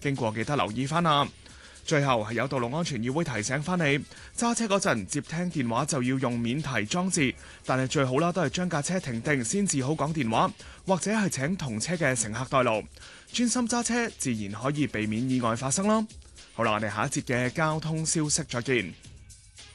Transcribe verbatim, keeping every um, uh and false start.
經過記得留意翻啊。最後係有道路安全議會提醒翻你，揸車嗰陣接聽電話就要用免提裝置，但係最好啦，都係將架車停定先至好講電話，或者係請同車嘅乘客代勞，專心揸車，自然可以避免意外發生啦。好啦，我哋下一節嘅交通消息再見。